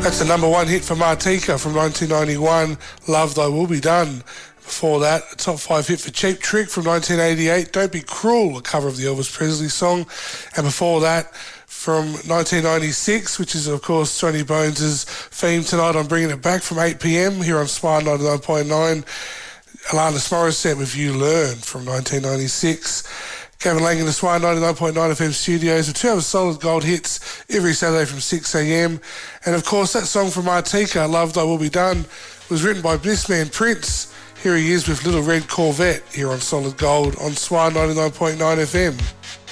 That's the number one hit for Martika from 1991, Love Thy Will Be Done. Before that, a top 5 hit for Cheap Trick from 1988, Don't Be Cruel, a cover of the Elvis Presley song. And before that, from 1996, which is, of course, Sonny Bones' theme tonight, I'm bringing it back from 8 p.m. here on Smile 99.9. Alanis Morissette with You Learn from 1996. Kevin Lang in the Swire 99.9 FM studios with 2 hours solid gold hits every Saturday from 6 a.m. And of course, that song from Martika, Love Thy Will Be Done, was written by Blissman Prince. Here he is with Little Red Corvette here on Solid Gold on Swire 99.9 FM.